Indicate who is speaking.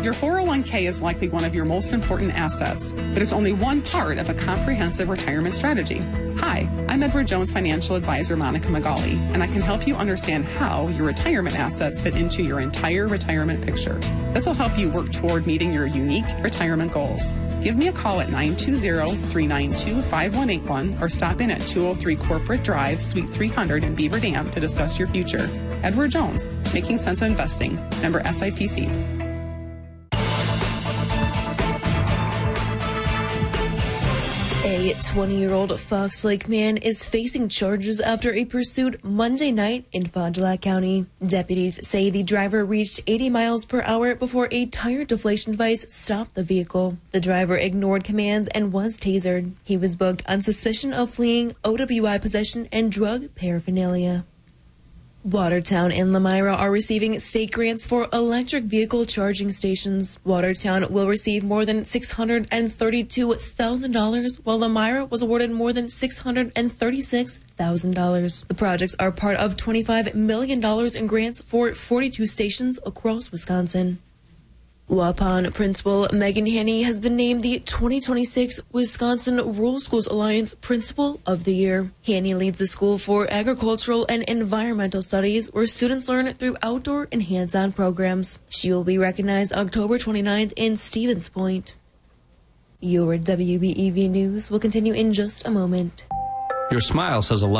Speaker 1: Your 401k is likely one of your most important assets, but it's only one part of a comprehensive retirement strategy. Hi, I'm Edward Jones financial advisor Monica Magali, and I can help you understand how your retirement assets fit into your entire retirement picture. This will help you work toward meeting your unique retirement goals. Give me a call at 920-392-5181 or stop in at 203 Corporate Drive, Suite 300 in Beaver Dam to discuss your future. Edward Jones, Making Sense of Investing, member SIPC.
Speaker 2: A 20-year-old Fox Lake man is facing charges after a pursuit Monday night in Fond du Lac County. Deputies say the driver reached 80 miles per hour before a tire deflation device stopped the vehicle. The driver ignored commands and was tasered. He was booked on suspicion of fleeing, OWI possession, and drug paraphernalia. Watertown and Lomira are receiving state grants for electric vehicle charging stations. Watertown will receive more than $632,000, while Lomira was awarded more than $636,000. The projects are part of $25 million in grants for 42 stations across Wisconsin. Waupun Principal Megan Haney has been named the 2026 Wisconsin Rural Schools Alliance Principal of the Year. Haney leads the School for Agricultural and Environmental Studies, where students learn through outdoor and hands-on programs. She will be recognized October 29th in Stevens Point. Your WBEV News will continue in just a moment.
Speaker 3: Your smile says a lot.